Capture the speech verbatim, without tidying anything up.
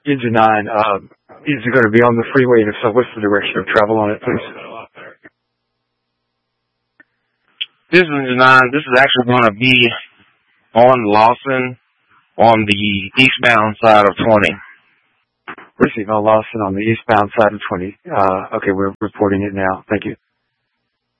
Engine nine, uh, is it going to be on the freeway? And if so, what's the direction of travel on it, please? This is Engine nine. This is actually going to be on Lawson on the eastbound side of twenty. Receive on Lawson on the eastbound side of twenty. Uh, okay, we're reporting it now. Thank you.